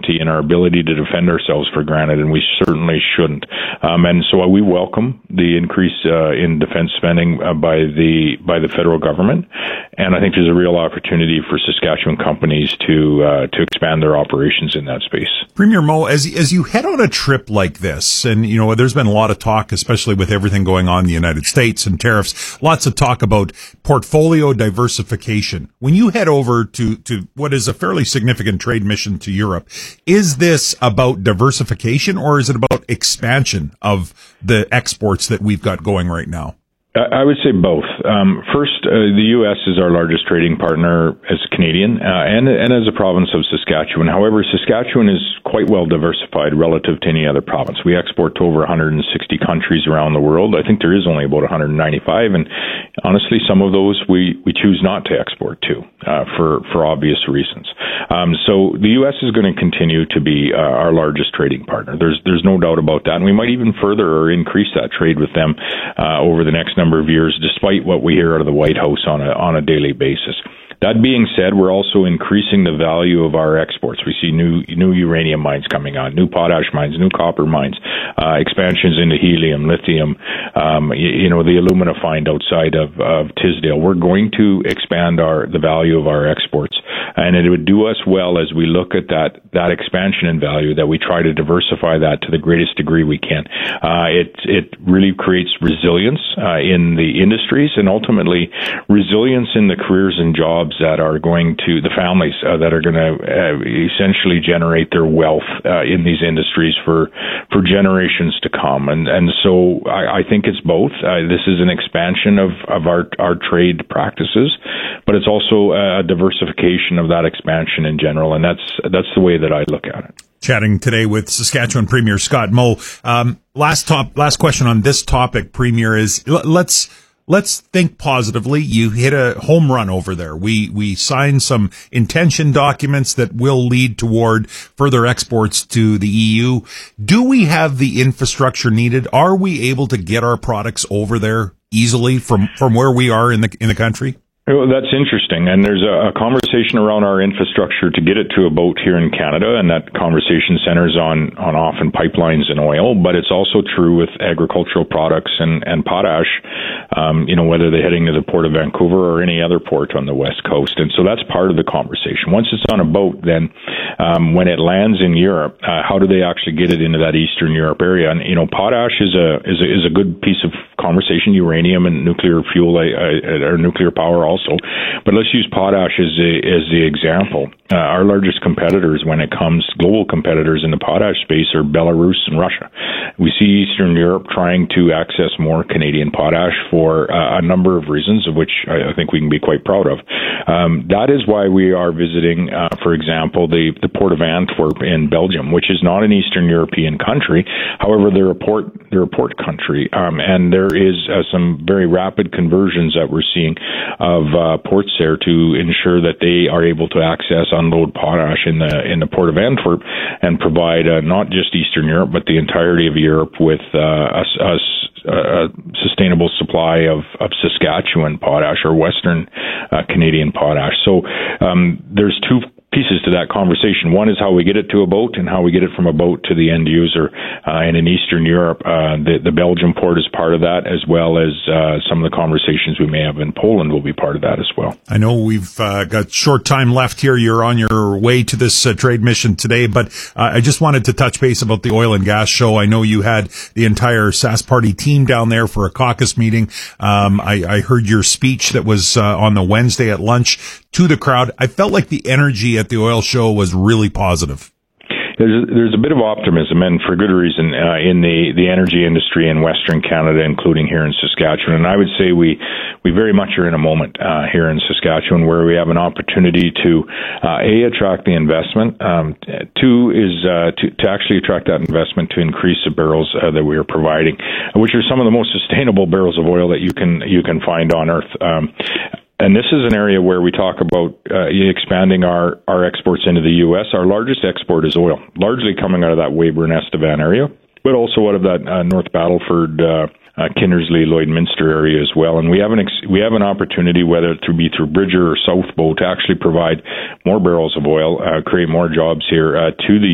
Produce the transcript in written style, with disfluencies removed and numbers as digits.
sovereignty and our ability to defend ourselves for granted, and we certainly shouldn't. And so we welcome the increase in defense spending by the federal government, and I think there's a real opportunity for Saskatchewan companies to expand their operations in that space. Premier Moe, as you head on a trip like this, and there's been a lot of talk, especially with everything going on in the United States and tariffs, lots of talk about portfolio diversification. When you head over to what is a fairly significant trade mission to Europe, is this about diversification or is it about expansion of the exports that we've got going right now? I would say both. First, the U.S. is our largest trading partner as a Canadian and as a province of Saskatchewan. However, Saskatchewan is quite well diversified relative to any other province. We export to over 160 countries around the world. I think there is only about 195, and honestly, some of those we choose not to export to for obvious reasons. So the U.S. is going to continue to be our largest trading partner. There's no doubt about that, and we might even further or increase that trade with them over the next number of years, despite what we hear out of the White House on a daily basis. That being said, we're also increasing the value of our exports. We see new uranium mines coming on, new potash mines, new copper mines, expansions into helium, lithium, the alumina find outside of Tisdale. We're going to expand the value of our exports, and it would do us well as we look at that expansion in value, that we try to diversify that to the greatest degree we can. It really creates resilience in the industries, and ultimately resilience in the careers and jobs that are going to the families that are going to essentially generate their wealth in these industries for generations to come. And so I think it's both. This is an expansion of our trade practices, but it's also a diversification of that expansion in general, and that's the way that I look at it. Chatting today with Saskatchewan Premier Scott Moe. Last question on this topic, Premier, is let's think positively. You hit a home run over there. We signed some intention documents that will lead toward further exports to the EU. Do we have the infrastructure needed? Are we able to get our products over there easily from where we are in the country? Well, that's interesting, and there's a conversation around our infrastructure to get it to a boat here in Canada, and that conversation centers on often pipelines and oil, but it's also true with agricultural products and potash, whether they're heading to the Port of Vancouver or any other port on the West Coast. And so that's part of the conversation. Once it's on a boat, then when it lands in Europe, how do they actually get it into that Eastern Europe area? And, potash is a good piece of conversation, uranium and nuclear fuel or nuclear power also. But let's use potash as the example. Our largest competitors when it comes, global competitors in the potash space, are Belarus and Russia. We see Eastern Europe trying to access more Canadian potash for a number of reasons, of which I think we can be quite proud of. That is why we are visiting, for example, the Port of Antwerp in Belgium, which is not an Eastern European country. However, they're a port country, and there is some very rapid conversions that we're seeing of ports there to ensure that they are able to access, unload potash in the Port of Antwerp and provide not just Eastern Europe but the entirety of Europe with a sustainable supply of Saskatchewan potash or Western Canadian potash. So there's two pieces to that conversation. One is how we get it to a boat and how we get it from a boat to the end user. And in Eastern Europe, the Belgium port is part of that, as well as some of the conversations we may have in Poland will be part of that as well. I know we've got short time left here. You're on your way to this trade mission today, but I just wanted to touch base about the oil and gas show. I know you had the entire Sask Party team down there for a caucus meeting. I heard your speech that was on the Wednesday at lunch to the crowd. I felt like the energy at the oil show was really positive. There's a bit of optimism, and for good reason, in the energy industry in Western Canada, including here in Saskatchewan. And I would say we very much are in a moment here in Saskatchewan where we have an opportunity to attract the investment. Two is to actually attract that investment to increase the barrels that we are providing, which are some of the most sustainable barrels of oil that you can find on Earth. And this is an area where we talk about expanding our exports into the U.S. Our largest export is oil, largely coming out of that Weyburn-Estevan area, but also out of that North Battleford, Kindersley, Lloydminster area as well. And we have an opportunity, whether it be through Bridger or South Bow, to actually provide more barrels of oil, create more jobs here to the